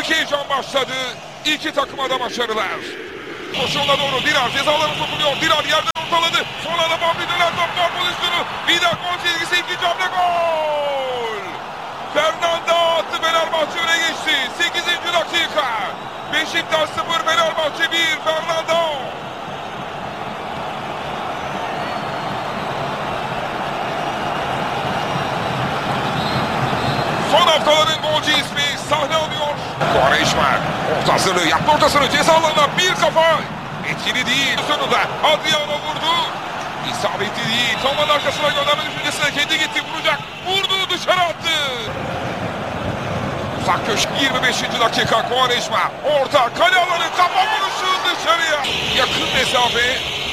Büyük heyecan başladı. İki takıma da başarılar. Koşuğuna doğru Dirar cezalarına sokuluyor. Dirar yerden ortaladı. Sonra da Bambi döner top gol pozisyonu. Vida gol çizgisi, ikinci hamle gol. Fernanda attı, Fenerbahçe öne geçti. 8. dakika. Beşiktaş 0, Fenerbahçe 1. Fernanda. Son haftaların golcü ismi sahne alıyor. Quaresma ortasını yaptı, ortasını ceza alanına bir kafa. Etkili değil. Sonunda Adriano vurdu. İsabetli değil. Kamanın arkasına gönderme düşüncesine kendi gitti, vuracak. Vurdu, dışarı attı. Uzak köşe 25. dakika. Quaresma orta kale alanı, kafa vuruşu dışarıya. Yakın mesafe.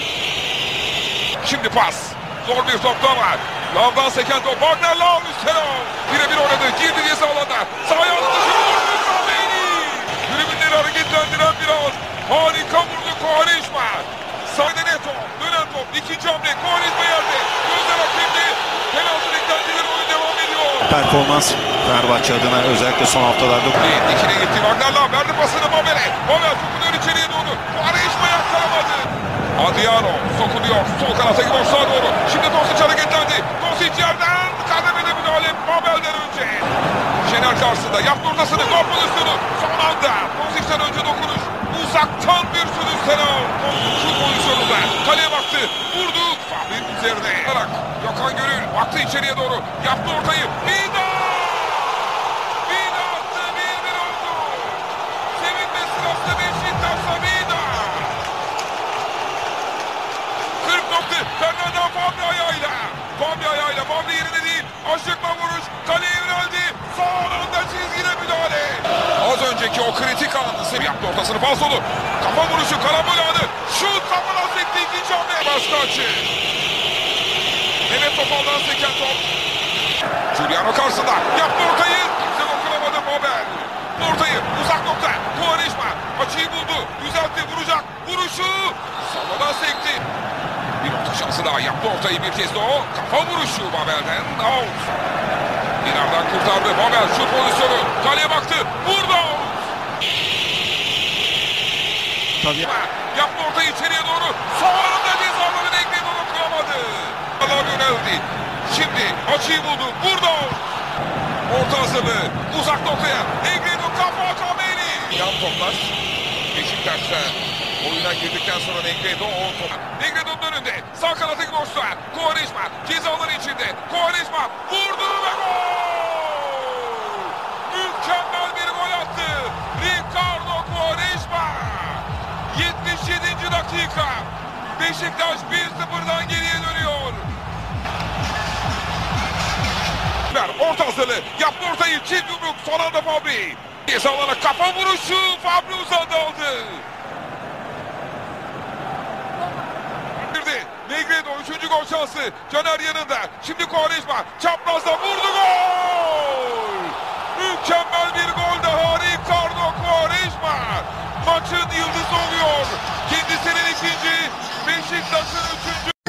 Şimdi pas. Zor bir topta var. Lavdan seken top. Wagner Lav üstüne. Birebir oynadı. Girdi ceza alanına. Sağ ayağını dışarı vurdu. Kameni. Tribünleri hareketlendiren bir an. Harika vurdu Quaresma. Sağda Neto. Dönen top. İkinci hamle. Quaresma yerde. Gözler hakemde. Penaltı beklentileri, oyun devam ediyor. Performans Fenerbahçe adına özellikle son haftalarda. Dikine gitti. Wagner Lav verdi pasını Mabel'e. Mabel sokuluyor içeriye doğru. Quaresma yakalamadı. Adriano sokuluyor. Sol kanata gidiyor, sağa doğru. Şimdi Dosic hareketlendi. Dosic yerden kademede müdahale Mabel'den önce. Şener karşısında yaptı ortasını. Gol pozisyonu. Son anda Dosic'ten önce dokunuş. Uzaktan bir sürü selam. Şu pozisyonunda kaleye baktı. Vurdu. Fahri'nin üzerine. Gökhan Gönül baktı içeriye doğru. Yaptı ortayı. Vida! Vida attı. 1-1 oldu. Sevinme sırasında Beşiktaş'ta Vida. 40 nokta. Fernanda Fabri ayağıyla. Fabri ayağıyla. Fabri yerine değil. Aşıkma vuruş. Kaleye yöneldi. Son anda çizgide müdahale. Az önceki o kritik anı yaptı, ortasını falsolu. Kafa vuruşu, karambol anı. Şut kafadan sekti, ikinci hamle. Başka açı. Mehmet Topal'dan seken top. Giuliano karşısında. Yaptı ortayı. Kimse dokunamadı Mabel. Ortayı uzak nokta. Quaresma açıyı buldu. Düzeltti, vuracak. Vuruşu. Salla'dan sekti. Bir nokta şansı daha, yaptı ortayı bir kez de o. Kafa vuruşu Mabel'den. Out. Dinar'dan kurtardı. Mabel şut pozisyonu. Kaleye baktı. Vurdu. Tabii. Yaptı ortayı içeriye doğru. Sonunda cezaları Negri dokunamadı. Allah yöneldi. Şimdi açıyı buldu. Vurdu. Orta hazırlığı. Uzak noktaya. Negri'nin kafa Kameni. Yan toplar. Beşiktaş'ta oyuna girdikten sonra Negredo o top. Negredo'nun önünde. Sağ kanatı boşluğa. Quaresma cezaları içinde. Quaresma vurdu ve gol! Mükemmel bir gol attı. Ricardo Quaresma. 77. dakika. Beşiktaş 1-0'dan geriye dönüyor. Orta hazırlığı. Yaptı ortayı. Çift yumruk. Son anda Fabri. Cezalara kafa vuruşu. Fabri uzadı aldı. Negredo 3. gol şansı. Caner yanında. Şimdi Quaresma çaprazda vurdu, gol!